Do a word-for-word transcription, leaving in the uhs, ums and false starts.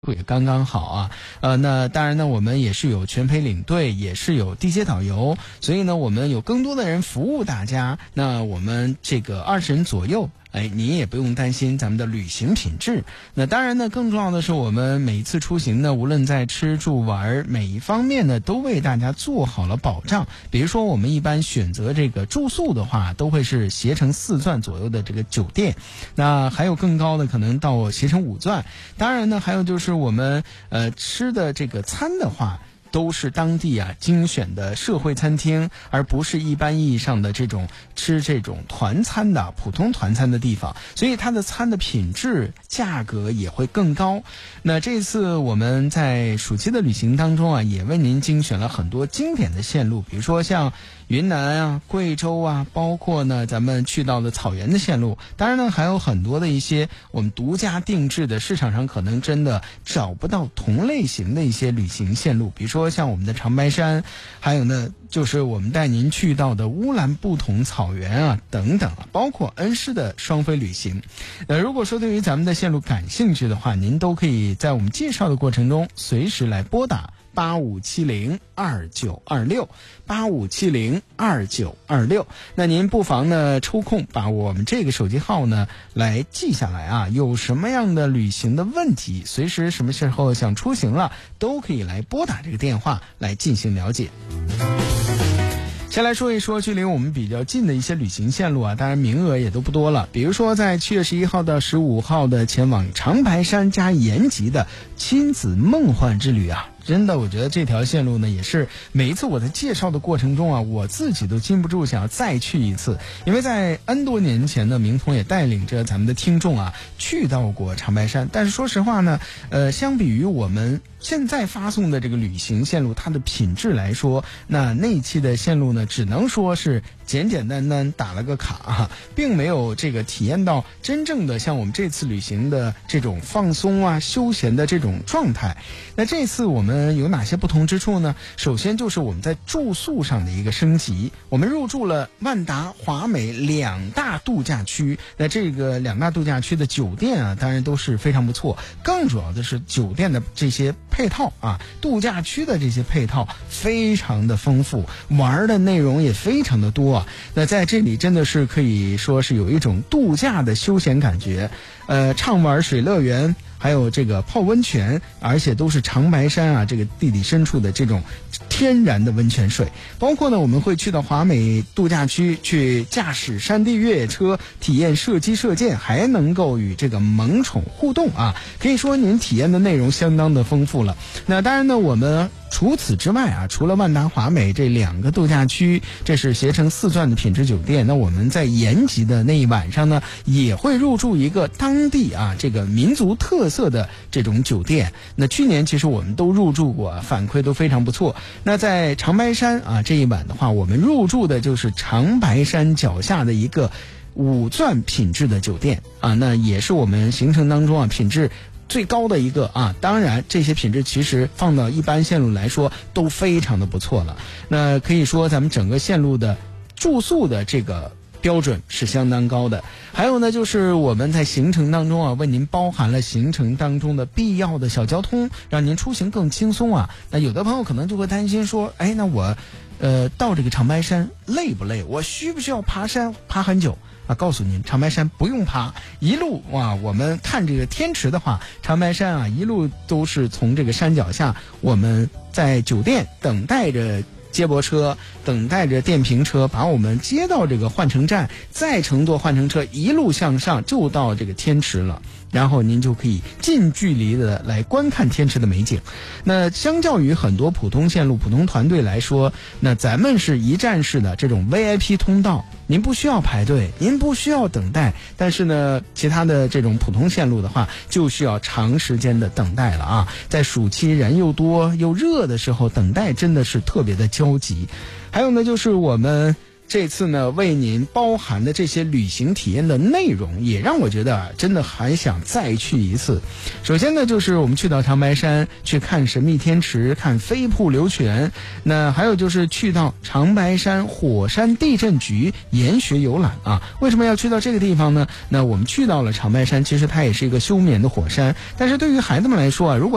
也刚刚好啊，呃，那当然呢，我们也是有全陪领队，也是有地接导游，所以呢，我们有更多的人服务大家。那我们这个二十人左右，哎，你也不用担心咱们的旅行品质。那当然呢，更重要的是，我们每一次出行呢，无论在吃住玩每一方面呢，都为大家做好了保障。比如说，我们一般选择这个住宿的话，都会是携程四钻左右的这个酒店，那还有更高的可能到携程五钻。当然呢，还有就是我们呃吃的这个餐的话，都是当地啊精选的社会餐厅，而不是一般意义上的这种吃这种团餐的普通团餐的地方，所以它的餐的品质价格也会更高。那这次我们在暑期的旅行当中啊，也为您精选了很多经典的线路，比如说像云南啊、贵州啊，包括呢咱们去到的草原的线路，当然呢还有很多的一些我们独家定制的，市场上可能真的找不到同类型的一些旅行线路，比如说像我们的长白山，还有呢就是我们带您去到的乌兰布统草原啊等等啊，包括恩施的双飞旅行。呃，如果说对于咱们的线路感兴趣的话，您都可以在我们介绍的过程中随时来拨打八五七零二九二六八五七零二九二六。那您不妨呢抽空把我们这个手机号呢来记下来啊，有什么样的旅行的问题，随时什么时候想出行了，都可以来拨打这个电话来进行了解。先来说一说距离我们比较近的一些旅行线路啊，当然名额也都不多了。比如说在七月十一号到十五号的前往长白山加延吉的亲子梦幻之旅啊，真的我觉得这条线路呢，也是每一次我在介绍的过程中啊，我自己都禁不住想要再去一次。因为在 N 多年前呢，明彤也带领着咱们的听众啊去到过长白山，但是说实话呢，呃，相比于我们现在发送的这个旅行线路，它的品质来说，那那一期的线路呢，只能说是简简单单打了个卡啊，并没有这个体验到真正的像我们这次旅行的这种放松啊、休闲的这种状态。那这次我们有哪些不同之处呢？首先就是我们在住宿上的一个升级，我们入住了万达、华美两大度假区。那这个两大度假区的酒店啊，当然都是非常不错，更主要的是酒店的这些配套啊，度假区的这些配套非常的丰富，玩的内容也非常的多啊。那在这里真的是可以说是有一种度假的休闲感觉，呃，畅玩水乐园，还有这个泡温泉，而且都是长白山啊这个地底深处的这种天然的温泉水。包括呢我们会去到华美度假区去驾驶山地越野车，体验射击射箭，还能够与这个萌宠互动啊，可以说您体验的内容相当的丰富了。那当然呢，我们除此之外啊，除了万达、华美这两个度假区，这是携程四钻的品质酒店，那我们在延吉的那一晚上呢，也会入住一个当地啊这个民族特色的这种酒店。那去年其实我们都入住过，反馈都非常不错。那在长白山啊这一晚的话，我们入住的就是长白山脚下的一个五钻品质的酒店啊，那也是我们行程当中啊品质最高的一个啊，当然这些品质其实放到一般线路来说都非常的不错了。那可以说咱们整个线路的住宿的这个标准是相当高的。还有呢，就是我们在行程当中啊，为您包含了行程当中的必要的小交通，让您出行更轻松啊。那有的朋友可能就会担心说，哎，那我呃到这个长白山累不累？我需不需要爬山爬很久？啊，告诉您，长白山不用爬，一路哇，我们看这个天池的话，长白山啊，一路都是从这个山脚下，我们在酒店等待着接驳车，等待着电瓶车把我们接到这个换乘站，再乘坐换乘车一路向上就到这个天池了，然后您就可以近距离的来观看天池的美景。那相较于很多普通线路、普通团队来说，那咱们是一站式的这种 V I P 通道，您不需要排队，您不需要等待，但是呢，其他的这种普通线路的话，就需要长时间的等待了啊。在暑期人又多又热的时候，等待真的是特别的焦急。还有呢，就是我们这次呢为您包含的这些旅行体验的内容，也让我觉得啊，真的还想再去一次。首先呢，就是我们去到长白山去看神秘天池，看飞瀑流泉。那还有就是去到长白山火山地震局研学游览啊。为什么要去到这个地方呢？那我们去到了长白山，其实它也是一个休眠的火山，但是对于孩子们来说啊，如果